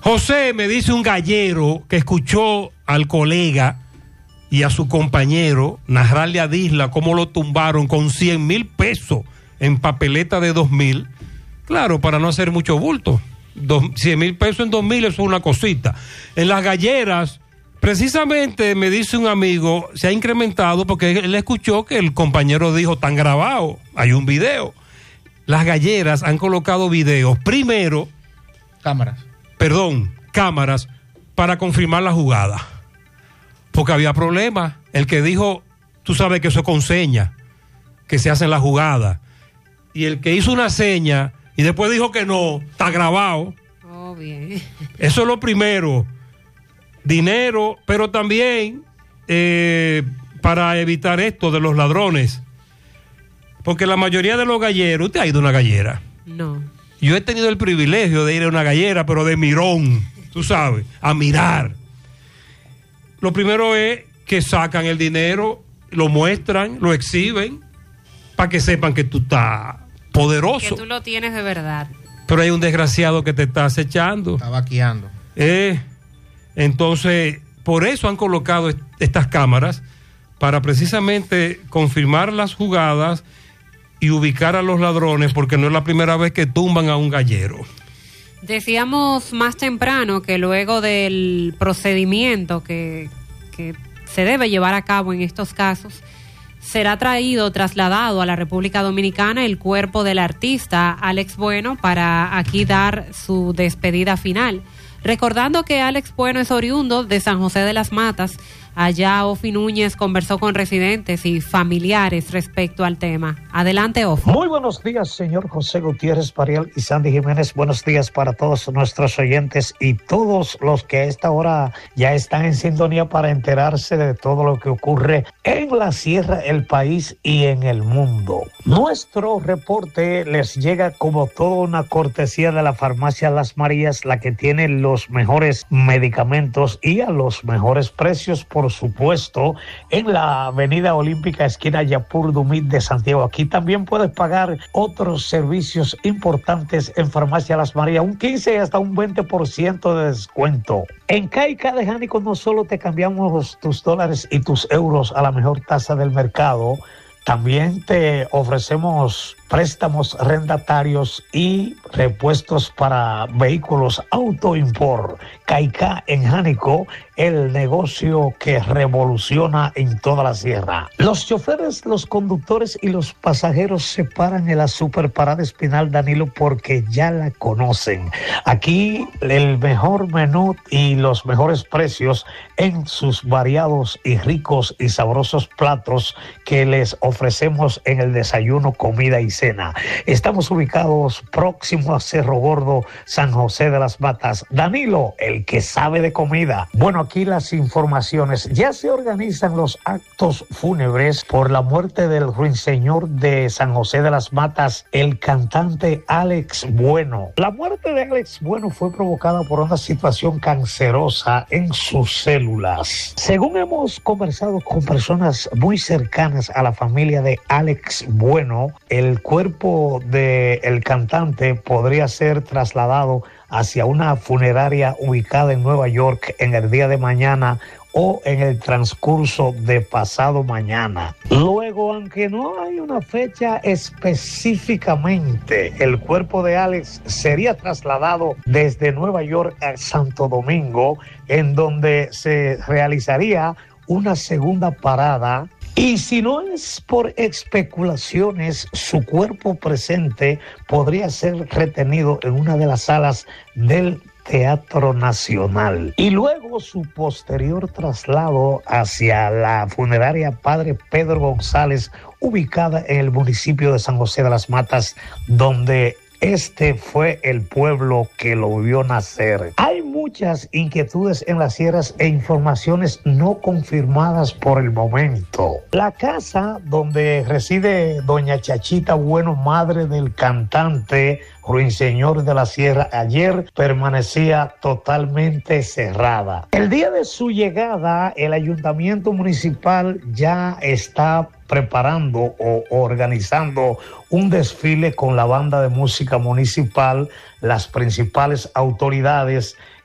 José, me dice un gallero que escuchó al colega y a su compañero narrarle a Disla cómo lo tumbaron con 100,000 pesos en papeleta de 2,000. Claro, para no hacer mucho bulto. 100,000 pesos en 2,000 eso es una cosita. En las galleras, precisamente me dice un amigo, se ha incrementado porque él escuchó que el compañero dijo, tan grabado, hay un video. Las galleras han colocado videos, primero... cámaras para confirmar la jugada. Porque había problemas. El que dijo, tú sabes que eso es con seña, que se hacen la jugada. Y el que hizo una seña y después dijo que no, está grabado. Oh, bien. Eso es lo primero. Dinero, pero también para evitar esto de los ladrones. Porque la mayoría de los galleros, ¿usted ha ido a una gallera? No. Yo he tenido el privilegio de ir a una gallera, pero de mirón, tú sabes, a mirar. Lo primero es que sacan el dinero, lo muestran, lo exhiben, para que sepan que tú estás poderoso. Que tú lo tienes de verdad. Pero hay un desgraciado que te está acechando. Está vaqueando. Entonces, por eso han colocado estas cámaras, para precisamente confirmar las jugadas y ubicar a los ladrones, porque no es la primera vez que tumban a un gallero. Decíamos más temprano que luego del procedimiento que se debe llevar a cabo en estos casos, será trasladado a la República Dominicana el cuerpo del artista Alex Bueno para aquí dar su despedida final. Recordando que Alex Bueno es oriundo de San José de las Matas, allá Ofi Núñez conversó con residentes y familiares respecto al tema. Adelante, Ofi. Muy buenos días, señor José Gutiérrez Pariel y Sandy Jiménez. Buenos días para todos nuestros oyentes y todos los que a esta hora ya están en sintonía para enterarse de todo lo que ocurre en la sierra, el país y en el mundo. Nuestro reporte les llega como toda una cortesía de la farmacia Las Marías, la que tiene los mejores medicamentos y a los mejores precios, por supuesto, en la avenida Olímpica, esquina Yapur Dumit de Santiago. Aquí también puedes pagar otros servicios importantes en Farmacia Las Marías, un 15 y hasta un 20% de descuento. En Caica de Jánico no solo te cambiamos tus dólares y tus euros a la mejor tasa del mercado, también te ofrecemos préstamos arrendatarios y repuestos para vehículos Autoimport. Caica en Jánico, el negocio que revoluciona en toda la sierra. Los choferes, los conductores y los pasajeros se paran en la Superparada Espinal Danilo porque ya la conocen. Aquí el mejor menú y los mejores precios en sus variados y ricos y sabrosos platos que les ofrecemos en el desayuno, comida y cena. Estamos ubicados próximo a Cerro Gordo, San José de las Matas. Danilo, el que sabe de comida. Bueno, aquí las informaciones. Ya se organizan los actos fúnebres por la muerte del ruiseñor de San José de las Matas, el cantante Alex Bueno. La muerte de Alex Bueno fue provocada por una situación cancerosa en sus células. Según hemos conversado con personas muy cercanas a la familia de Alex Bueno, el cuerpo del cantante podría ser trasladado hacia una funeraria ubicada en Nueva York en el día de mañana o en el transcurso de pasado mañana. Luego, aunque no hay una fecha específicamente, el cuerpo de Alex sería trasladado desde Nueva York a Santo Domingo, en donde se realizaría una segunda parada. Y si no es por especulaciones, su cuerpo presente podría ser retenido en una de las salas del Teatro Nacional. Y luego su posterior traslado hacia la funeraria Padre Pedro González, ubicada en el municipio de San José de las Matas, donde este fue el pueblo que lo vio nacer. Hay muchas inquietudes en las sierras e informaciones no confirmadas por el momento. La casa donde reside doña Chachita Bueno, madre del cantante ruiseñor de la sierra, ayer permanecía totalmente cerrada. El día de su llegada, el ayuntamiento municipal ya está preparando o organizando un desfile con la banda de música municipal, las principales autoridades